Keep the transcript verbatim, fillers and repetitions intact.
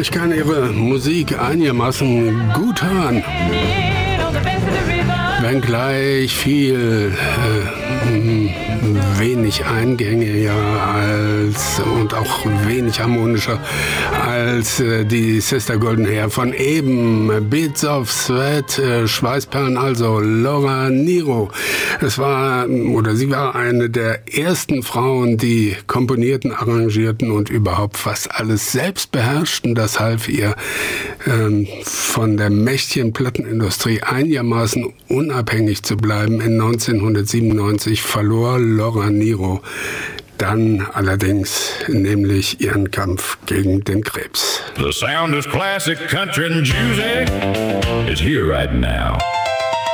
Ich kann ihre Musik einigermaßen gut hören, wenngleich viel äh, wenig eingängiger als und auch wenig harmonischer als äh, die Sister Golden Hair von eben. Beats of Sweat, äh, Schweißperlen, also Laura Nyro. Es war, oder sie war eine der ersten Frauen, die komponierten, arrangierten und überhaupt fast alles selbst beherrschten. Das half ihr, ähm, von der mächtigen Plattenindustrie einigermaßen unabhängig zu bleiben. In neunzehnhundertsiebenundneunzig verlor Laura Nyro dann allerdings nämlich ihren Kampf gegen den Krebs. The sound of classic country music is here right now.